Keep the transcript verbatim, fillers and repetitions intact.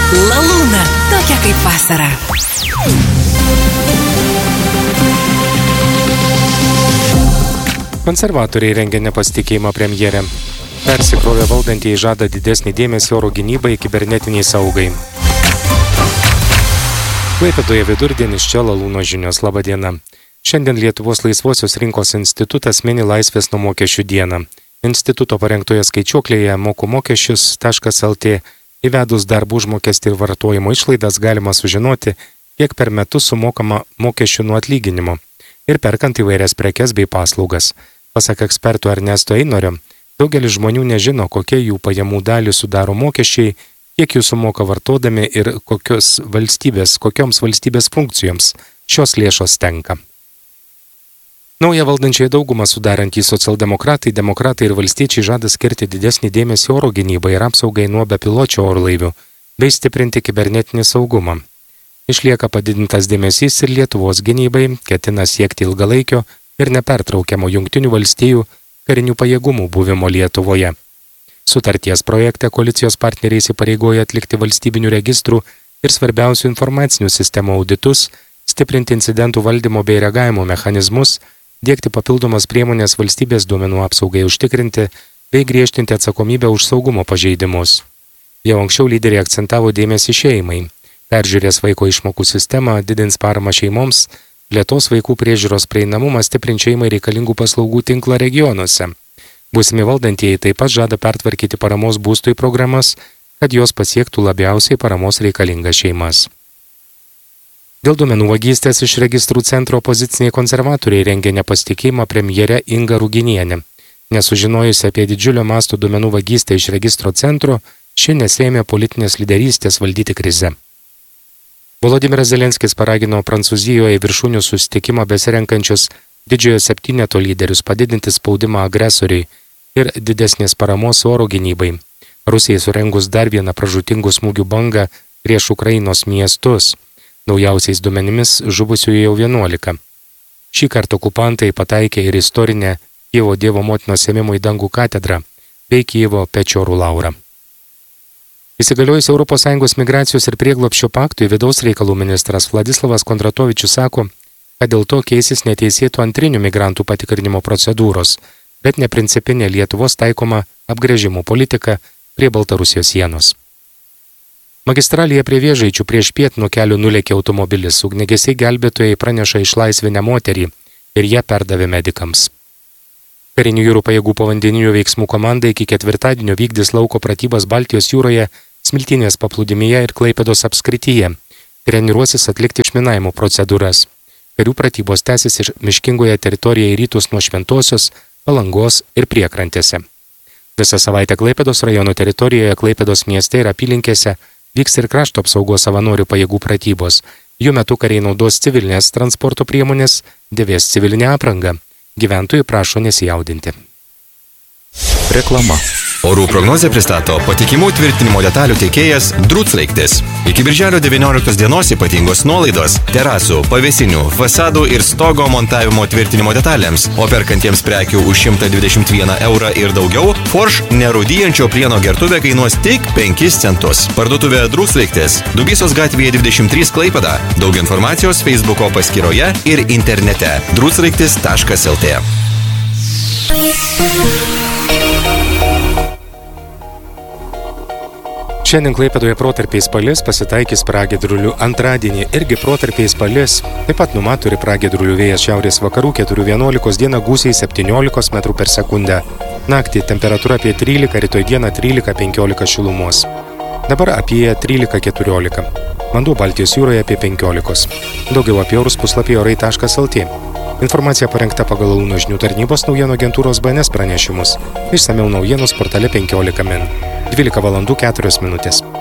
Lalūna, tokia kaip vasara. Konservatoriai rengia nepasitikėjimą premjerę. Persikrovę valdantieji žada didesnį dėmesį oro gynybai, kibernetiniai saugai. Klaipėdoje vidurdienis, čia Lalūno žinios. Labą dieną. Šiandien Lietuvos laisvosios rinkos institutas mini laisvės nuo mokesčių dieną. Instituto parengtoje skaičiuoklėje moku mokesčius taškas lt įvedus darbų užmokestį ir vartojimo išlaidas galima sužinoti, kiek per metus sumokama mokesčių nuo atlyginimo ir perkant įvairias prekes bei paslaugas. Pasak ekspertų Ernesto Einorio, daugelis žmonių nežino, kokie jų pajamų dalį sudaro mokesčiai, kiek jų sumoka vartodami ir kokios valstybės, kokioms valstybės funkcijoms šios lėšos tenka. Naują valdančiąją daugumą sudarantys socialdemokratai, demokratai ir valstiečiai žada skirti didesnį dėmesį oro gynybai ir apsaugai nuo bepiločių orlaivių, bei stiprinti kibernetinį saugumą. Išlieka padidintas dėmesys ir Lietuvos gynybai, ketina siekti ilgalaikio ir nepertraukiamo Jungtinių valstijų karinių pajėgumų buvimo Lietuvoje. Sutarties projekte koalicijos partneriai įsipareigoja atlikti valstybinių registrų ir svarbiausių informacinių sistemų auditus, stiprinti incidentų valdymo bei reagavimo mechanizmus, diegti papildomas priemonės valstybės duomenų apsaugai užtikrinti bei griežtinti atsakomybę už saugumo pažeidimus. Jau anksčiau lyderiai akcentavo dėmesį šeimai. Peržiūrės vaiko išmokų sistemą, didins paramą šeimoms, plėtos vaikų priežiūros prieinamumą, stiprins šeimai reikalingų paslaugų tinklą regionuose. Būsimi valdantieji taip pat žada pertvarkyti paramos būstui programas, kad jos pasiektų labiausiai paramos reikalingas šeimas. Dėl duomenų vagystės iš registrų centro opoziciniai konservatoriai rengia nepasitikėjimą premjerę Ingą Ruginienę. Nesužinojusi apie didžiulio masto duomenų vagystę iš registro centro, ši nesėmė politinės lyderystės valdyti krizę. Volodymyras Zelenskis paragino Prancūzijoje viršūnių susitikimą besirenkančius didžiojo septyneto lyderius padidinti spaudimą agresoriui ir didesnės paramos oro gynybai. Rusijai surengus dar vieną pražūtingų smūgių bangą prieš Ukrainos miestus. Naujausiais duomenimis žuvusiųjų jau vienuolika. Šį kartą okupantai pataikė ir istorinę Kijevo Dievo motinos ėmimo į dangų katedrą bei Kijevo Pečiorų laurą. Įsigaliojus Europos Sąjungos migracijos ir prieglobsčio paktui, vidaus reikalų ministras Vladislavas Kondratovičius sako, kad dėl to keisis neteisėtų antrinių migrantų patikrinimo procedūros, bet neprincipinė Lietuvos taikoma apgręžimo politika prie Baltarusijos sienos. Magistralėje prie Vėžaičių prieš piet nuo kelių nulėkė automobilis. Ugniagesiai gelbėtojai praneša išlaisvinę moterį ir ją perdavė medikams. Karinių jūrų pajėgų povandeninių veiksmų komanda iki ketvirtadienio vykdys lauko pratybas Baltijos jūroje, Smiltynės paplūdimyje ir Klaipėdos apskrityje. Treniruosis atlikti išminavimo procedūras. Karių pratybos tęsis ir miškingoje teritorijoje į rytus nuo Šventosios, Palangos ir Priekrantėse. Visą savaitę Klaipėdos rajono teritorijoje, Klaipėdos mieste ir apylinkėse vyks ir krašto apsaugos savanorių pajėgų pratybos. Jų metu kariai naudos civilinės transporto priemonės, dėvės civilinę aprangą. Gyventojų prašo nesijaudinti. Reklama. Orų prognozę pristato patikimų tvirtinimo detalių teikėjas Druclaiktis. Iki birželio devynioliktos dienos ypatingos nuolaidos terasų, pavėsinių, fasadų ir stogo montavimo tvirtinimo detalėms, o perkantiems prekių už šimtą dvidešimt vieną eurą ir daugiau, Forš nerūdyjančio plieno gertuvė kainuos tik penkis centus. Parduotuvė Druclaiktis, Dubysos gatvėje dvidešimt trys Klaipėda. Daug informacijos Facebooko paskyroje ir internete druclaiktis taškas lt. Šiandien Klaipėdoje protarpiais palis, pasitaikys pragiedrulių. Antradienį irgi protarpiais palis, taip pat numato ir pragiedrulių vėjas šiaurės vakarų keturių vienuolikos dieną gūsiai septyniolikos metrų per sekundę. Naktį temperatūra apie trylika, rytoj dieną trylika penkiolika šilumos. Dabar apie trylika keturiolika. Vanduo Baltijos jūroje apie penkiolikos. Daugiau apie orus puslapyje orai taškas lt. Informacija parengta pagal Lalūno žinių tarnybos naujienų agentūros B N S pranešimus. Išsamiau naujienos portale penkiolika min. dvylika valandų keturios minutės.